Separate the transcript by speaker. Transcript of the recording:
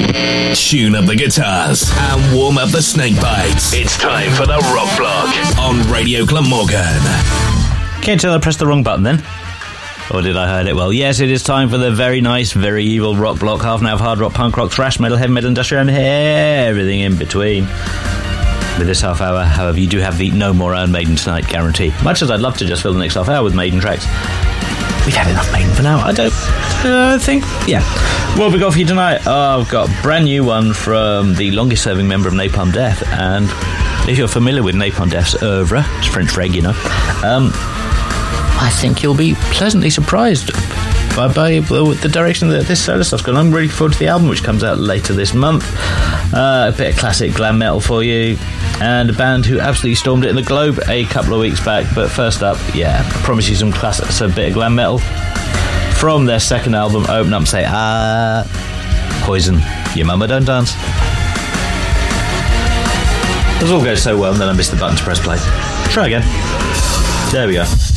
Speaker 1: Tune up the guitars and warm up the snake bites. It's time for the Rock Block on Radio Glamorgan.
Speaker 2: Can't you tell I pressed the wrong button then? Or did I heard it well? Yes, it is time for the very nice, very evil Rock Block. Half an hour of hard rock, punk rock, thrash metal, heavy metal, industrial, and everything in between. With this half hour, however, you do have the no more Iron Maiden tonight guarantee. Much as I'd love to just fill the next half hour with Maiden tracks, we've had enough Maiden for now. I don't think. Yeah. What have we got for you tonight? Oh, I've got a brand new one from the longest serving member of Napalm Death. And if you're familiar with Napalm Death's oeuvre, it's French reg, you know, I think you'll be pleasantly surprised by the direction that this solo stuff's gone. I'm really forward to the album, which comes out later this month. A bit of classic glam metal for you, and a band who absolutely stormed it in the Globe a couple of weeks back. But first up, yeah, I promise you some classics, a bit of glam metal from their second album. Open up and say, Poison, Your Mama Don't Dance. This all goes so well, and then I missed the button to press play. Try again. There we go.